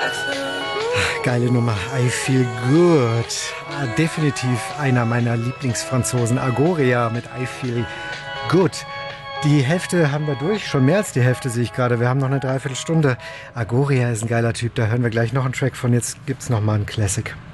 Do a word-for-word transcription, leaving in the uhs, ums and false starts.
Geile Nummer, I Feel Good. Ah, definitiv einer meiner Lieblingsfranzosen, Agoria mit I Feel Good. Die Hälfte haben wir durch, schon mehr als die Hälfte sehe ich gerade. Wir haben noch eine Dreiviertelstunde. Agoria ist ein geiler Typ, da hören wir gleich noch einen Track von. Jetzt gibt's noch mal einen Classic.